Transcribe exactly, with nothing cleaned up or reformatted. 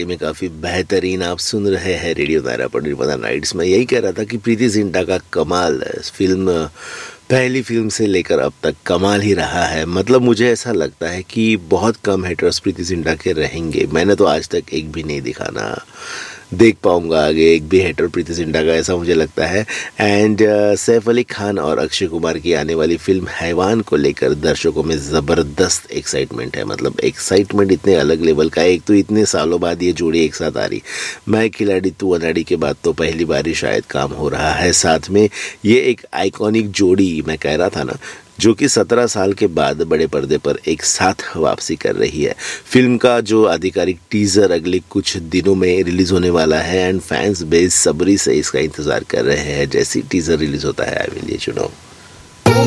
वाकई में काफ़ी बेहतरीन। आप सुन रहे हैं रेडियो तारापीठ निर्मला नाइट्स में। यही कह रहा था कि प्रीति जिंटा का कमाल फिल्म, पहली फिल्म से लेकर अब तक कमाल ही रहा है। मतलब मुझे ऐसा लगता है कि बहुत कम हेटर्स प्रीति जिंटा के रहेंगे। मैंने तो आज तक एक भी नहीं दिखा, ना देख पाऊंगा आगे एक भी हेटर प्रीति जिंटा का, ऐसा मुझे लगता है। एंड uh, सैफ अली खान और अक्षय कुमार की आने वाली फिल्म हैवान को लेकर दर्शकों में ज़बरदस्त एक्साइटमेंट है। मतलब एक्साइटमेंट इतने अलग लेवल का है। एक तो इतने सालों बाद ये जोड़ी एक साथ आ रही, मैं खिलाड़ी तू अनाड़ी के बाद तो पहली बार ही शायद काम हो रहा है साथ में। ये एक आइकॉनिक जोड़ी, मैं कह रहा था ना, जो कि सत्रह साल के बाद बड़े पर्दे पर एक साथ वापसी कर रही है। फिल्म का जो आधिकारिक टीज़र अगले कुछ दिनों में रिलीज़ होने वाला है एंड फैंस बेसब्री से इसका इंतज़ार कर रहे हैं। जैसे टीज़र रिलीज़ होता है I will let you know.